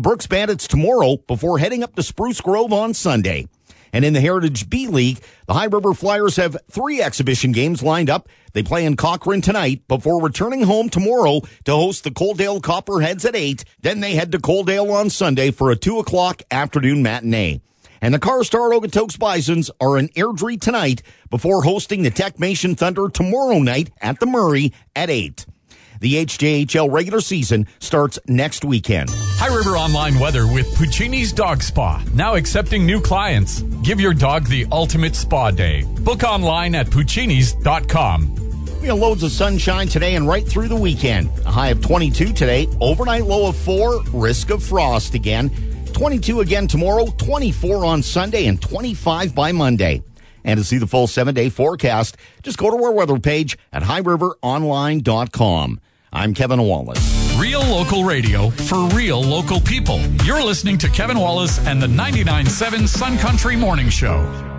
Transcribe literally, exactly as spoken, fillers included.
Brooks Bandits tomorrow before heading up to Spruce Grove on Sunday. And in the Heritage B League, the High River Flyers have three exhibition games lined up. They play in Cochrane tonight before returning home tomorrow to host the Coaldale Copperheads at eight. Then they head to Coaldale on Sunday for a two o'clock afternoon matinee. And the Carstar Okotoks Bisons are in Airdrie tonight before hosting the Techmation Thunder tomorrow night at the Murray at eight. The H J H L regular season starts next weekend. High River Online weather with Puccini's Dog Spa. Now accepting new clients. Give your dog the ultimate spa day. Book online at puccinis dot com. We have loads of sunshine today and right through the weekend. A high of twenty-two today, overnight low of four, risk of frost again. twenty-two again tomorrow, twenty-four on Sunday, and twenty-five by Monday. And to see the full seven-day forecast, just go to our weather page at high river online dot com. I'm Kevin Wallace. Real local radio for real local people. You're listening to Kevin Wallace and the ninety-nine point seven Sun Country Morning Show.